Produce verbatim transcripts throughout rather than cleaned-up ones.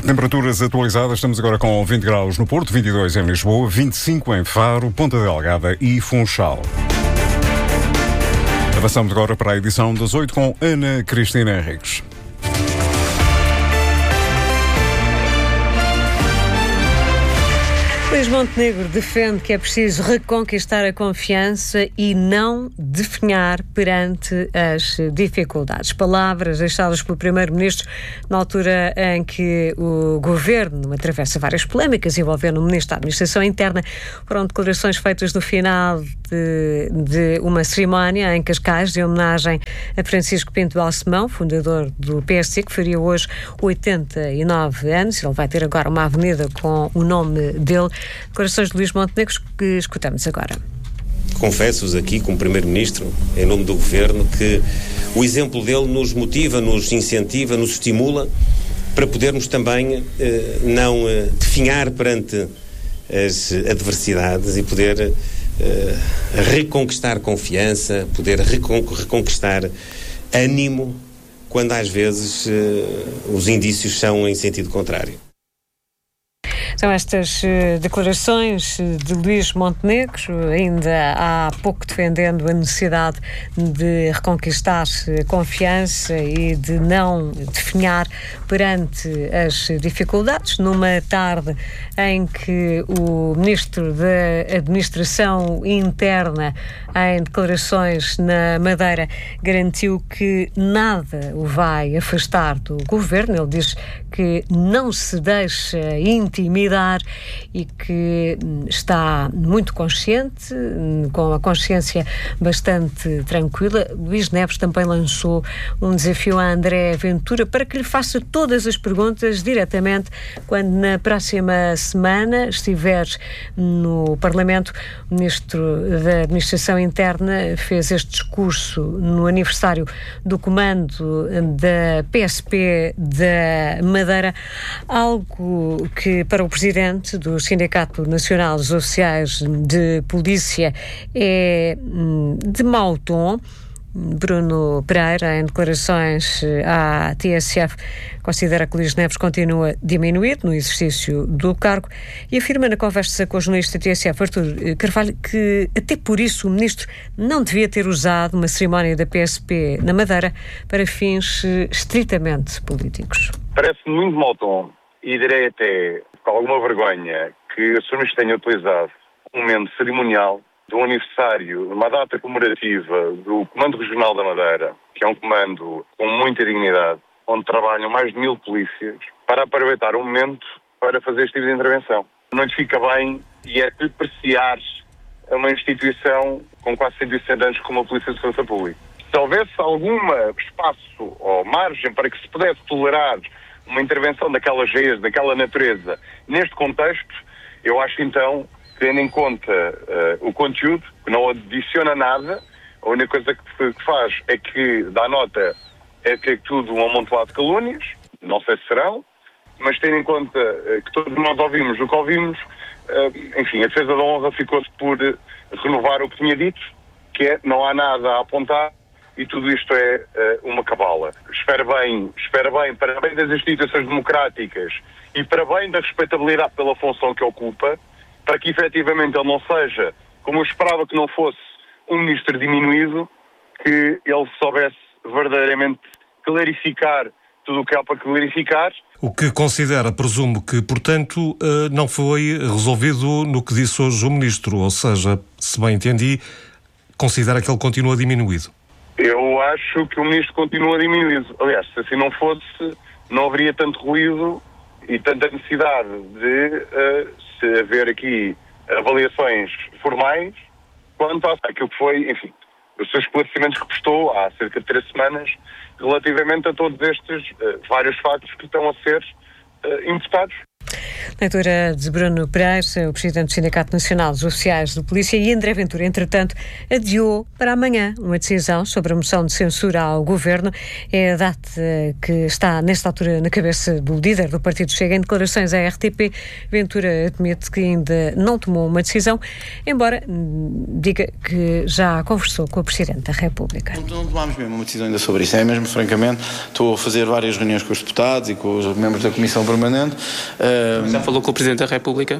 Temperaturas atualizadas, estamos agora com vinte graus no Porto, vinte e dois em Lisboa, vinte e cinco em Faro, Ponta Delgada e Funchal. Avançamos agora para a edição das oito com Ana Cristina Henriques. Luís Montenegro defende que é preciso reconquistar a confiança e não definhar perante as dificuldades. Palavras deixadas pelo Primeiro-Ministro na altura em que o Governo atravessa várias polémicas envolvendo o Ministro da Administração Interna. Foram declarações feitas no final de, de uma cerimónia em Cascais, em homenagem a Francisco Pinto Balsemão, fundador do P S C, que faria hoje oitenta e nove anos. Ele vai ter agora uma avenida com o nome dele. Declarações de Luís Montenegro que escutamos agora. Confesso-vos aqui, como Primeiro-Ministro, em nome do Governo, que o exemplo dele nos motiva, nos incentiva, nos estimula para podermos também eh, não eh, definhar perante as adversidades e poder eh, reconquistar confiança, poder recon- reconquistar ânimo, quando às vezes eh, os indícios são em sentido contrário. São estas uh, declarações de Luís Montenegro, ainda há pouco defendendo a necessidade de reconquistar a confiança e de não definhar perante as dificuldades, numa tarde em que o Ministro da Administração Interna, em declarações na Madeira, garantiu que nada o vai afastar do Governo. Ele diz que não se deixa intimidar e que está muito consciente, com a consciência bastante tranquila. Luís Neves também lançou um desafio a André Ventura para que lhe faça todas as perguntas diretamente quando na próxima semana estiver no Parlamento. O Ministro da Administração Interna fez este discurso no aniversário do comando da P S P da Madeira, algo que para o Presidente do Sindicato Nacional dos Oficiais de Polícia é de mau tom. Bruno Pereira, em declarações à T S F, considera que Luís Neves continua diminuído no exercício do cargo e afirma na conversa com o jornalista da T S F, Artur Carvalho, que até por isso o Ministro não devia ter usado uma cerimónia da P S P na Madeira para fins estritamente políticos. Parece-me muito mau tom e direi até com alguma vergonha que o senhor Ministro tenha utilizado um momento cerimonial de um aniversário, uma data comemorativa do Comando Regional da Madeira, que é um comando com muita dignidade, onde trabalham mais de mil polícias, para aproveitar um momento para fazer este tipo de intervenção. Não lhe fica bem e é depreciar uma instituição com quase cento e sessenta anos como a Polícia de Segurança Pública. Se houvesse algum espaço ou margem para que se pudesse tolerar uma intervenção daquelas veias, daquela natureza, neste contexto, eu acho então, tendo em conta uh, o conteúdo, que não adiciona nada, a única coisa que, que faz é que dá nota, é que é tudo um amontoado de calúnias, não sei se serão, mas tendo em conta uh, que todos nós ouvimos o que ouvimos, uh, enfim, a defesa da honra ficou-se por uh, renovar o que tinha dito, que é, não há nada a apontar, e tudo isto é uh, uma cabala. Espero bem, espero bem, para bem das instituições democráticas e para bem da respeitabilidade pela função que ocupa, para que efetivamente ele não seja, como eu esperava que não fosse, um ministro diminuído, que ele soubesse verdadeiramente clarificar tudo o que há para clarificar. O que considera, presumo que, portanto, não foi resolvido no que disse hoje o Ministro, ou seja, se bem entendi, considera que ele continua diminuído. Eu acho que o Ministro continua diminuído. Aliás, se assim não fosse, não haveria tanto ruído e tanta necessidade de uh, se haver aqui avaliações formais quanto àquilo que foi, enfim, os seus esclarecimentos que prestou há cerca de três semanas relativamente a todos estes uh, vários factos que estão a ser uh, imputados. Leitura de Bruno Pereira, o presidente do Sindicato Nacional dos Oficiais de Polícia, e André Ventura, entretanto, adiou para amanhã uma decisão sobre a moção de censura ao governo. É a data que está, nesta altura, na cabeça do líder do Partido Chega. Em declarações à R T P, Ventura admite que ainda não tomou uma decisão, embora diga que já conversou com o Presidente da República. Não, não tomámos mesmo uma decisão ainda sobre isso. É mesmo, francamente, estou a fazer várias reuniões com os deputados e com os membros da Comissão Permanente. Uh, já falou com o Presidente da República?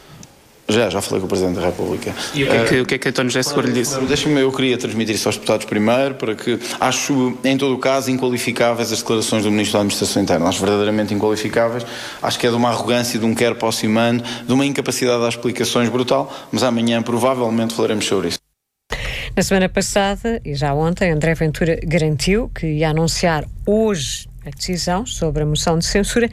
Já, já falei com o Presidente da República. E o que é que, uh, o que, é que António José Seguro lhe disse? Deixa-me, eu queria transmitir isso aos deputados primeiro, para que acho, em todo o caso, inqualificáveis as declarações do Ministro da Administração Interna. Acho verdadeiramente inqualificáveis. Acho que é de uma arrogância, de um quer posse humano, de uma incapacidade às explicações brutal, mas amanhã provavelmente falaremos sobre isso. Na semana passada, e já ontem, André Ventura garantiu que ia anunciar hoje a decisão sobre a moção de censura.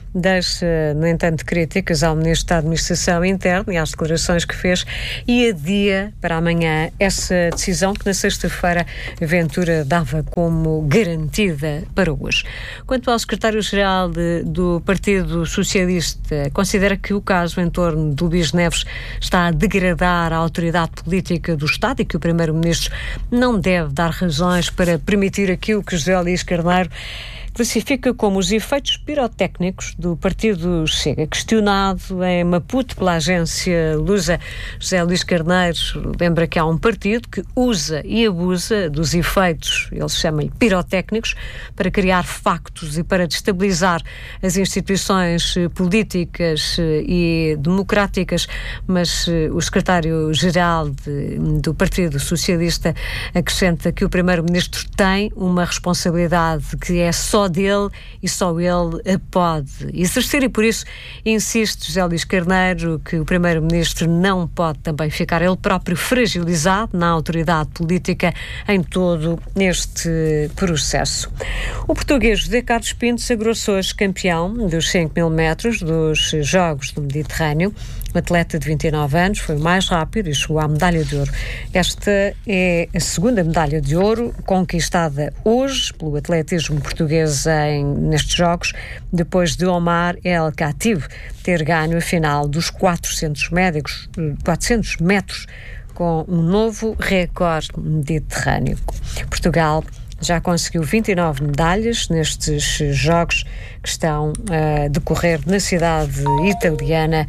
Deixa, no entanto, críticas ao Ministro da Administração Interna e às declarações que fez e adia para amanhã essa decisão que na sexta-feira Ventura dava como garantida para hoje. Quanto ao secretário-geral do Partido Socialista, considera que o caso em torno de Luís Neves está a degradar a autoridade política do Estado e que o Primeiro-Ministro não deve dar razões para permitir aquilo que José Luís Carneiro classifica como os efeitos pirotécnicos do Partido Chega. Questionado em Maputo pela agência Lusa, José Luís Carneiro lembra que há um partido que usa e abusa dos efeitos, ele chama-lhe pirotécnicos, para criar factos e para destabilizar as instituições políticas e democráticas, mas o secretário-geral de, do Partido Socialista acrescenta que o Primeiro-Ministro tem uma responsabilidade que é só dele e só ele a pode exercer e por isso insiste José Luís Carneiro que o Primeiro-Ministro não pode também ficar ele próprio fragilizado na autoridade política em todo este processo. O português José Carlos Pinto sagrou-se hoje campeão dos cinco mil metros dos Jogos do Mediterrâneo. O atleta de vinte e nove anos foi o mais rápido e chegou à medalha de ouro. Esta é a segunda medalha de ouro conquistada hoje pelo atletismo português em, nestes Jogos, depois de Omar El Khatib ter ganho a final dos quatrocentos médicos, quatrocentos metros com um novo recorde mediterrâneo. Portugal já conseguiu vinte e nove medalhas nestes Jogos que estão a decorrer na cidade italiana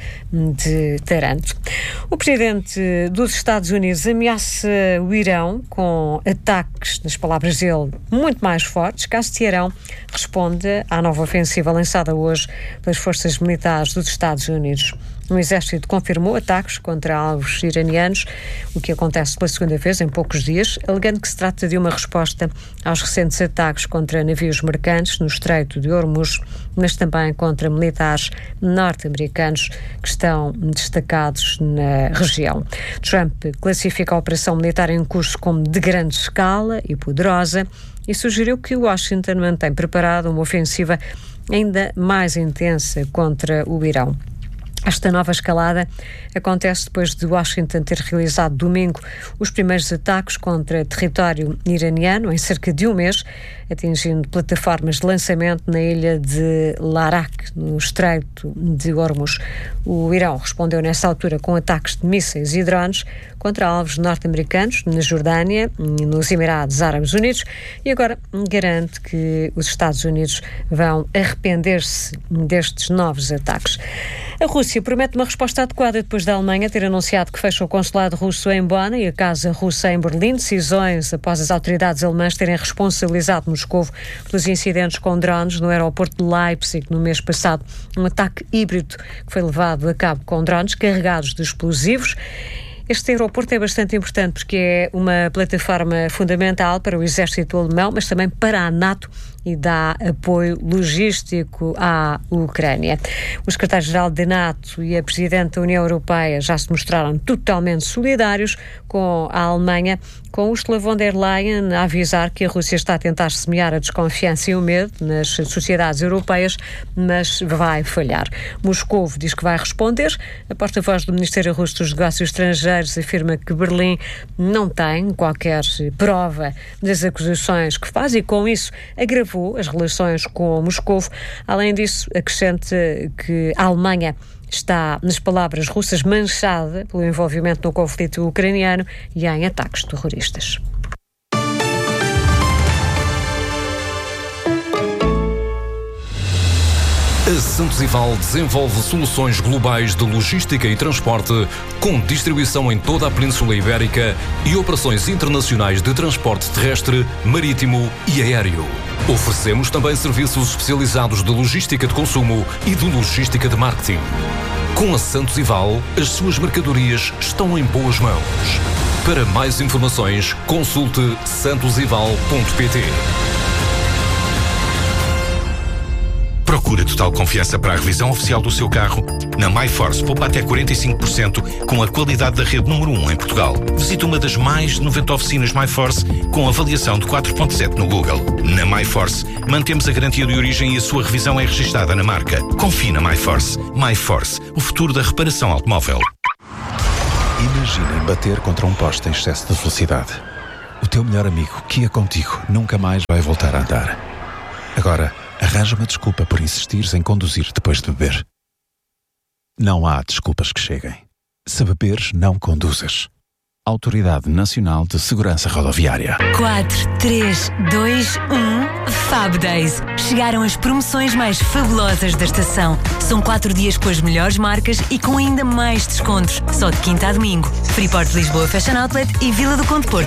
de Taranto. O presidente dos Estados Unidos ameaça o Irão com ataques, nas palavras dele, muito mais fortes, caso Teherão responda à nova ofensiva lançada hoje pelas forças militares dos Estados Unidos. O exército confirmou ataques contra alvos iranianos, o que acontece pela segunda vez em poucos dias, alegando que se trata de uma resposta aos recentes ataques contra navios mercantes no Estreito de Hormuz, mas também contra militares norte-americanos que estão destacados na região. Trump classifica a operação militar em curso como de grande escala e poderosa e sugeriu que Washington mantém preparada uma ofensiva ainda mais intensa contra o Irão. Esta nova escalada acontece depois de Washington ter realizado domingo os primeiros ataques contra território iraniano em cerca de um mês, atingindo plataformas de lançamento na ilha de Larak, no Estreito de Hormuz. O Irão respondeu nessa altura com ataques de mísseis e drones contra alvos norte-americanos na Jordânia e nos Emirados Árabes Unidos e agora garante que os Estados Unidos vão arrepender-se destes novos ataques. A Rússia promete uma resposta adequada depois da Alemanha ter anunciado que fecha o consulado russo em Bonn e a Casa Russa em Berlim, decisões após as autoridades alemãs terem responsabilizado Moscovo pelos incidentes com drones no aeroporto de Leipzig no mês passado. Um ataque híbrido que foi levado a cabo com drones carregados de explosivos. Este aeroporto é bastante importante porque é uma plataforma fundamental para o exército alemão, mas também para a NATO e dá apoio logístico à Ucrânia. O secretário-geral da NATO e a presidente da União Europeia já se mostraram totalmente solidários com a Alemanha, com Ursula von der Leyen a avisar que a Rússia está a tentar semear a desconfiança e o medo nas sociedades europeias, mas vai falhar. Moscou diz que vai responder. A porta-voz do Ministério Russo dos Negócios Estrangeiros afirma que Berlim não tem qualquer prova das acusações que faz e, com isso, agravou agravou as relações com Moscovo. Além disso, acrescente que a Alemanha está, nas palavras russas, manchada pelo envolvimento no conflito ucraniano e em ataques terroristas. A Santos Ival desenvolve soluções globais de logística e transporte, com distribuição em toda a Península Ibérica e operações internacionais de transporte terrestre, marítimo e aéreo. Oferecemos também serviços especializados de logística de consumo e de logística de marketing. Com a Santos Ival, as suas mercadorias estão em boas mãos. Para mais informações, consulte santos ival ponto pt. Procura total confiança para a revisão oficial do seu carro? Na MyForce, poupa até quarenta e cinco por cento com a qualidade da rede número um em Portugal. Visite uma das mais de noventa oficinas MyForce com avaliação de quatro ponto sete no Google. Na MyForce, mantemos a garantia de origem e a sua revisão é registada na marca. Confie na MyForce. MyForce, o futuro da reparação automóvel. Imaginem bater contra um poste em excesso de velocidade. O teu melhor amigo, que ia contigo, nunca mais vai voltar a andar. Agora, arranja uma desculpa por insistires em conduzir depois de beber. Não há desculpas que cheguem. Se beberes, não conduzas. Autoridade Nacional de Segurança Rodoviária. quatro, três, dois, um, Fab Days. Chegaram as promoções mais fabulosas da estação. São quatro dias com as melhores marcas e com ainda mais descontos. Só de quinta a domingo. Freeport Lisboa Fashion Outlet e Vila do Conde Porto.